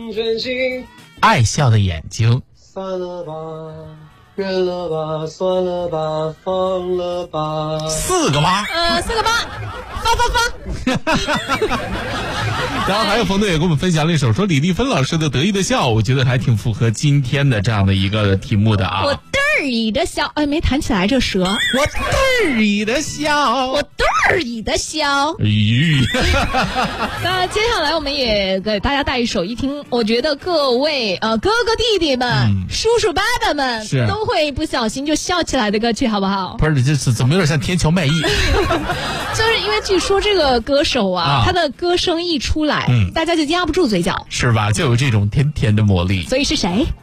全心。 爱笑的眼睛。 算了吧，忍了吧，算了吧，放了吧。 4个八 4个八，发。 然后还有朋友也跟我们分享了一首说李丽芬老师的得意的笑，我觉得还挺符合今天的这样的一个题目的啊。 我嘚儿的笑，哎，没弹起来这舌。 我嘚儿的笑， 我嘚儿的笑。那接下来我们也给大家带一首一听，我觉得各位哥哥弟弟们、叔叔爸爸们都会不小心就笑起来的歌曲，好不好？ 不是，这是怎么有点像天桥卖艺？ 就是因为据说这个歌手他的歌声一出来，大家就压不住嘴角， 是吧？就有这种甜甜的魔力。 所以是谁？